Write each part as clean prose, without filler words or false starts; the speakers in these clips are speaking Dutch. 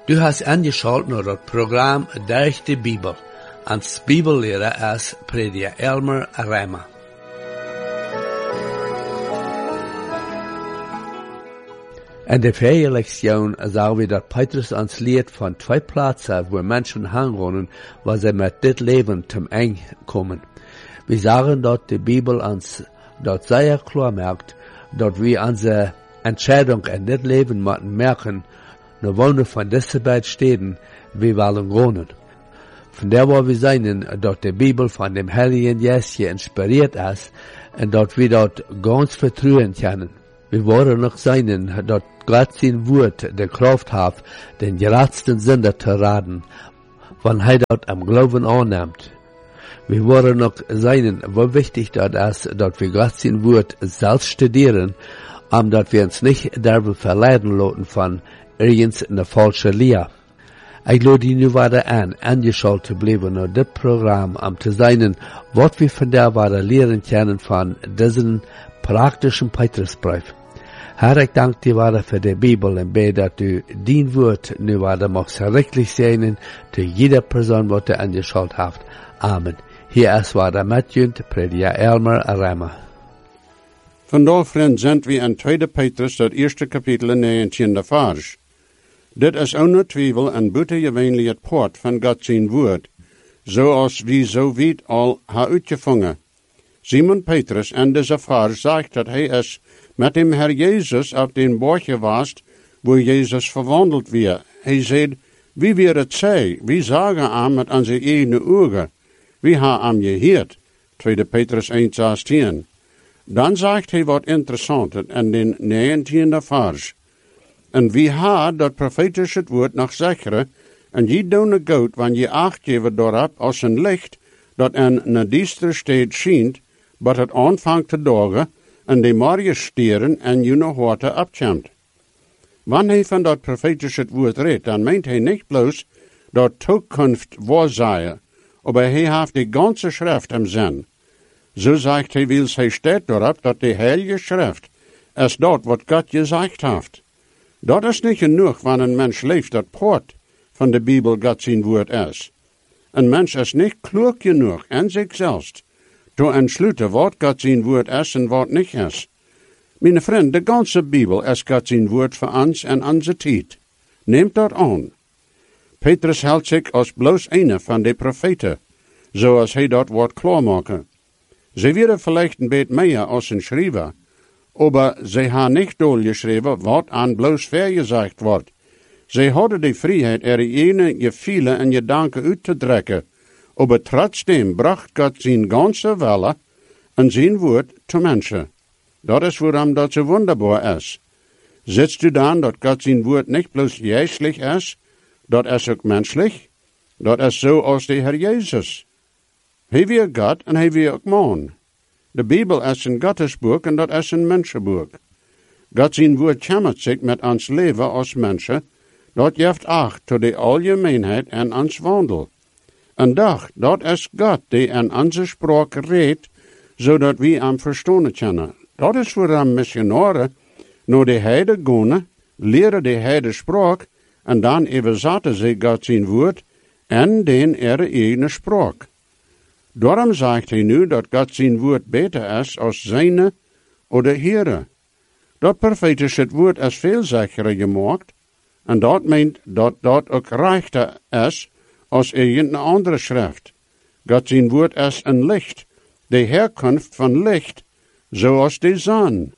Du hast angeschaut naar het programma Durch de Bibel. Als Bibellehrer is prediker Elmer Rema. In de vorige lektion zagen we dat Petrus ons leert van twee plaatsen waar mensen hangen, waar ze met dit leven zum eind komen. We zagen dat de Bibel ons dat zeer klar maakt, dat we onze Entscheidung in dit leven moeten merken, naar wonen van deze beiden steden, we willen wonen. Van daar waar we zijn, dat de Bibel van dem Heiligen Geest geïnspireerd is, en dat we dat ganz vertrouwen kunnen. We worden nog zijn, dat God zijn woord de kracht heeft, den geradsten Sünder te raden, wanneer hij dat am Glauben aanneemt. We worden nog zijn, hoe wichtig dat is, dat we God zijn woord zelf studeren, omdat we ons niet daarvan verleiden laten van ergens een falsche leer. Ik lade je nu weer aan, angeschaut te blijven naar dit programma, om te zijn, wat we vandaag weer leren kunnen van deze praktische Petrusbrief. Herr, ik dank je weer voor de Bibel en bid dat u dien woord nu weer mag verrichtelijk zijn te jeder persoon wat u angeschaut heeft. Amen. Hier is weer met u, prediker Elmer Rema. Vandaag, vriend, zijn we in 2 Petrus, dat eerste kapitel in 19e vers. Dit is ohne twijfel een buitengewoonlijk het poort van God zijn woord, zoals we zo weit al uitgevangen. Simon Petrus in deze vers zegt dat hij is met dem Herr Jezus op den Berg geweest, wo Jezus verwandeld werd. Hij zei, wie wir het zei, wie zagen aan met onze eigen ogen, wie ha aan gehoord. 2 Petrus 1:16. Dan zegt hij wat interessant in den 19e vers. En wie ha dat profetische woord nog zeggen, en je doen goed, wanneer je acht geven daarop als een licht, dat in een diestere stad schijnt, wat het aanvangt te dagen, en de morgen stieren en je nog water opkomt. Wanneer hij van dat profetische woord redt, dan meent hij niet bloos dat toekomst waarzeggen, maar hij heeft de ganze schrift im zin. Zo zegt hij wils hij staat daarop dat de heilige schrift is dat wat God gezegd heeft. Dat is niet genoeg wanneer een mens leeft dat poort van de Bibel God zijn woord is. Een mens is niet klug genoeg in zichzelf te entsluiten wat God zijn woord is en wat niet is. Mijn vriend, de ganze Bibel is God zijn woord voor ons en onze tijd. Neemt dat aan. Petrus houdt zich als bloos een van de profeten, zoals hij dat wordt klaarmaken. Ze werden vielleicht een beetje meer als een schrijver, maar ze hebben niet doorgeschreven wat aan bloos vergezegd wordt. Ze hadden de vrijheid er jene gevoelens en gedanken uit te drukken, maar trotzdem bracht God zijn ganze Wille en zijn woord te mensen. Dat is waarom dat zo wonderbaar is. Zitst u dan dat God zijn woord niet bloos geestelijk is, dat is ook menselijk? Dat is zo als de Heer Jezus. Hij weer God en hij weer ook man. De Bibel is een Gottesboek en dat is een mensenboek. God zijn woord jammert zich met ons leven als mensen, dat geeft acht tot de algemeenheid en ons wandel. En dat is God die in onze spraak redt, zodat we hem verstaan kunnen. Dat is waarom missionaren naar de heide gaan, leren de heide spraak, en dan overzetten ze God zijn woord en den eigen spraak. Daarom zegt hij nu dat God zijn woord beter is als zijne of de Heere. Dat profetische woord is veelzeggender gemaakt, en dat meent dat dat ook rechter is als een andere schrift. God zijn woord is een licht, de herkomst van licht, zoals de zon.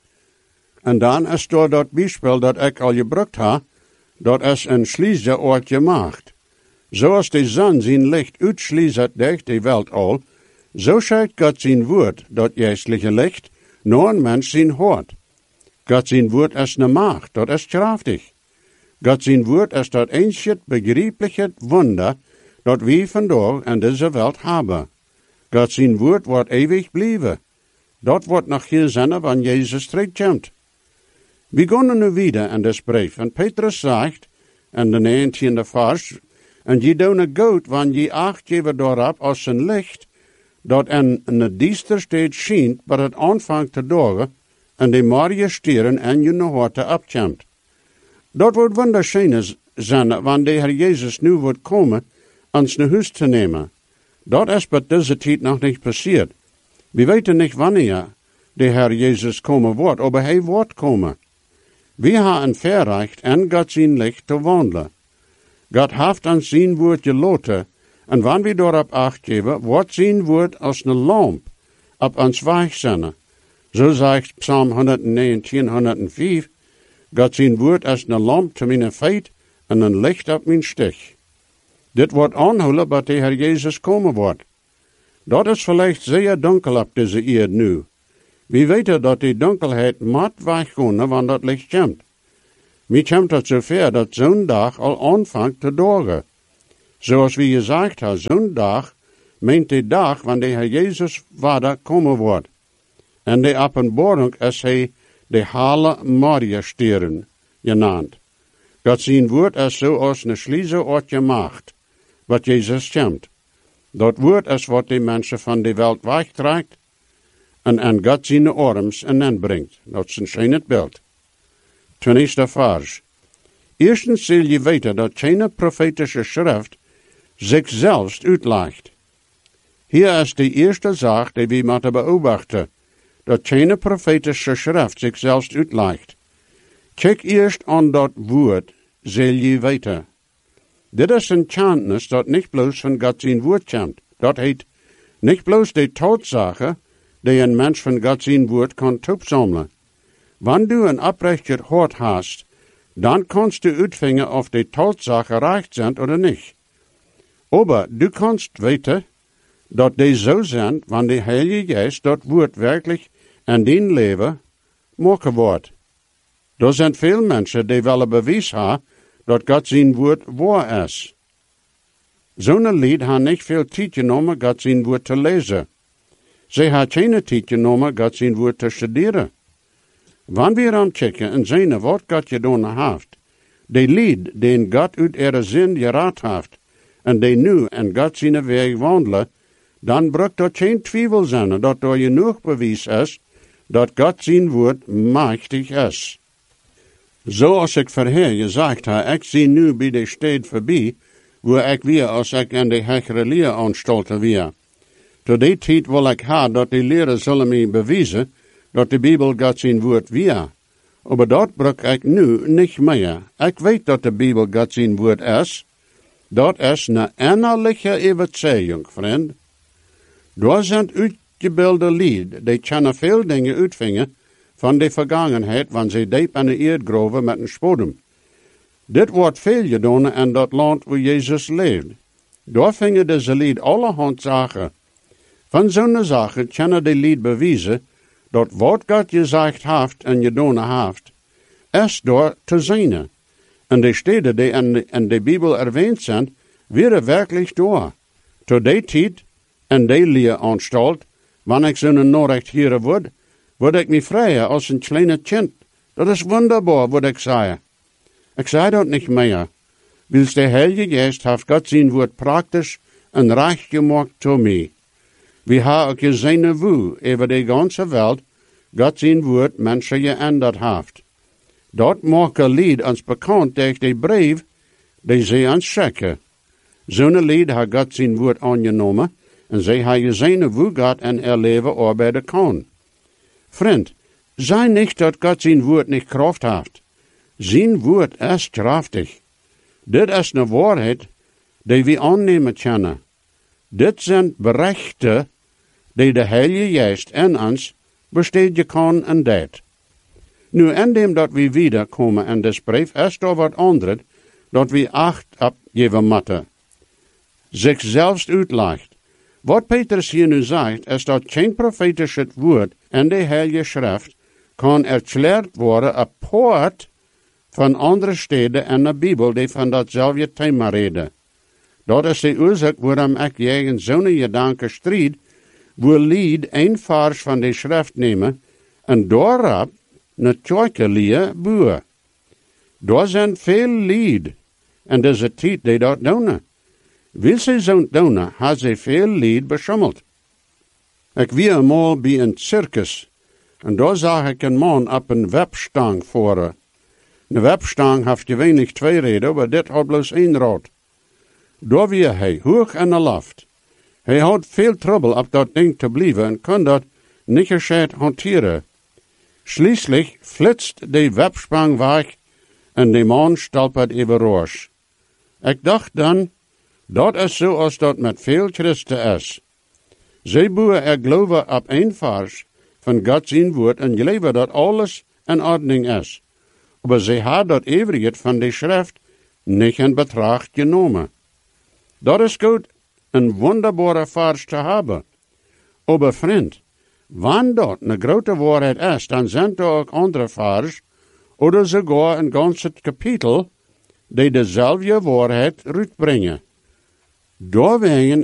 En dan is door dat bijspel dat ik al gebruikt heb, dat is een sliezeoord gemaakt. Zoals de zon zijn licht uitslieset durch de welt al, zo schijnt God zijn woord, dat geestliche licht, naar een mens zijn hart. God zijn woord is een macht, dat is krachtig. God zijn woord is dat einzig begrijpelijke wonder, dat we vandaag in deze welt hebben. God zijn woord wordt eeuwig blijven. Dat wordt nog geen zin wanneer Jezus terugkomt. We gaan nu weer in deze brief, en Petrus zegt, in de 19e vers, en je doen goed, wanneer je acht geven daarop als een licht, dat in een diester steed schijnt, maar het aanvangt te dagen, en de morgen stieren en je nog wat opkomt. Dat wordt wunderschön zijn, wanneer de Heer Jezus nu wordt komen, ons naar huis te nemen. Dat is bij deze tijd nog niet passiert. We weten niet wanneer de Heer Jezus komen wordt, maar hij wordt komen. We hebben een verrecht en God zijn licht te wandelen. God heeft ons zijn woord geloten, en wanneer we daarop acht geven, wordt zijn woord als een lamp op ons weg zijn. Zo zegt Psalm 119, 105, God zijn woord als een lamp te mijn voet en een licht op mijn steg. Dit wordt aanhouden dat de Heer Jezus komen wordt. Dat is vielleicht zeer donker op deze eerd nu. We weten dat die donkerheid mat weggaan wanneer dat licht komt. Mij komt het zover dat zo'n dag al aanvangt te dagen. Zoals we gezegd hebben, zo'n dag meent de dag wanneer de Heer Jezus vader komen wordt. En de openbaring is hij de hele Maria-stieren genaamd. God zijn woord is zoals een sliezeoort gemaakt, wat Jezus komt. Dat woord is wat de mensen van de wereld wegtrekt en God zijn arms en brengt. Dat is een schijn beeld. 20e vers. Eerstens zul je weten dat geen profetische schrift zichzelf uitlegt. Hier is de eerste zaak die we moeten beobachten, dat geen profetische schrift zichzelf uitlegt. Kijk eerst aan dat woord, zul je weten. Dit is een kennis dat niet bloos van God zijn woord komt. Dat heet niet bloos de tatsache die een mens van God zijn woord kan opzamelen. Wanneer du een oprechter hart hast, dan kannst du uitvinden of de tatsache recht zijn of niet. Aber du kannst weten dat die zo zijn, wanneer de Heilige Geest dat woord werkelijk in dien leven maken wordt. Er zijn veel mensen die willen bewijs hebben dat God zijn woord waar is. Zo'n lied heeft niet veel tijd genomen God zijn woord te lezen. Ze heeft geen tijd genomen God zijn woord te studeren. Wanneer we aankijken en zien wat God gedaan heeft, de lied die God uit ihre zin geraad heeft, en die nu in God zijn weg wandelen, dan brukt dat geen twijfel zijn dat er genoeg bewijs is dat God zijn woord machtig is. Zoals ik vorher gezegd heb, ik zie nu bij de stad voorbij, waar ik weer als ik in de hegere leeranstalten weer. Tot die tijd wil ik hebben dat de leren zullen mij bewijzen dat de Bijbel God zijn woord weer. Maar dat bruk ik nu niet meer. Ik weet dat de Bijbel God zijn woord is. Dat is een innerlijke overtuiging, vriend. Daar zijn uitgebeelde lieden, die kunnen veel dingen uitvingen van de vergangenheid, wanneer ze diep in de eerd groven met een spodem. Dit wordt veel gedaan in dat land waar Jezus leeft. Daar vingen deze lied allerhand zaken. Van zo'n zaken kunnen de lied bewijzen dat wat God gezegd heeft en gedaan heeft, is door te zijn. En de steden die in de Bijbel erwähnt zijn, werden werkelijk door. Tot die tijd, in die leeranstalt, wanneer ik zo'n Nachricht hier word ik me vrijer als een kleine kind. Dat is wunderbaar, wat ik zei. Ik zei dat niet meer. Wils de Heilige Geest heeft God zijn woord praktisch en recht gemaakt voor mij. We hebben ook gezien hoe over de ganze wereld God zijn woord mensen geändert heeft. Dat maakt een lied ons bekend durch de brief die ze ons schicken. Zo'n lied heeft God zijn woord aangenomen en ze hebben gezien hoe God in haar leven arbeiden kan. Vriend, zei niet dat God zijn woord niet kracht heeft. Zijn woord is krachtig. Dit is een waarheid die we aannemen kunnen. Dit zijn berichten die de Heilige Geest in ons besteden kan en deed. Nu, indem dat we wiederkomen in deze brief, is er wat anders dat we acht opgeven moeten. Zichzelf uitlegt. Wat Petrus hier nu zegt, is dat geen profetische woord in de Heilige Schrift kan erklärt worden apart van andere steden in de Bijbel die van datzelfde thema reden. Dat is de oorzaak waarom ik tegen zo'n gedanke strijd, wil lied een vers van de schrift nemen en daarop een tjoike leer boer. Daar zijn veel lied en deze tijd die dat doen. Wil ze zo'n doen, had ze veel lied beschummeld. Ik was eenmaal bij een circus en daar zag ik een man op een webstang voeren. Een webstang heeft gewöhnlich 2 reden, maar dit had bloos 1 rad. Daar weer hij hoog en aloft. Hij had veel trouble op dat ding te blijven en kon dat niet gescheit hanteren. Schließlich flitst de websprang weg en de man stolpert overroos. Ik dacht dan, dat is zoals dat met veel Christen is. Zij boeren geloven op 1 vers van God zijn woord en geloven dat alles in ordening is. Maar zij hebben dat overige van de schrift niet in betracht genomen. Dat is goed, een wonderbare vers te hebben. Maar vriend, wanneer dat een grote waarheid is, dan zijn er ook andere vers, of sogar een ganse kapitel, die dezelfde waarheid uitbrengen. Doorwegen